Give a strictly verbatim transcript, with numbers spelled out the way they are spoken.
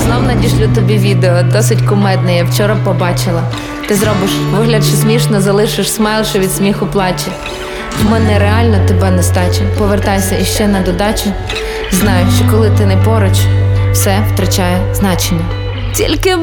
знов надішлю тобі відео, досить кумедне, я вчора побачила. Ти зробиш вигляд, що смішно, залишиш смайл, що від сміху плаче. В мене реально тебе нестача, повертайся іще на додачу. Знаю, що коли ти не поруч, все втрачає значення. Тільки